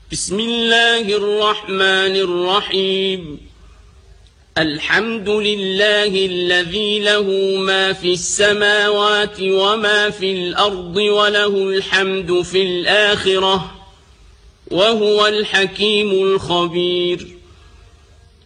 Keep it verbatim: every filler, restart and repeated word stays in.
بسم الله الرحمن الرحيم الحمد لله الذي له ما في السماوات وما في الأرض وله الحمد في الآخرة وهو الحكيم الخبير.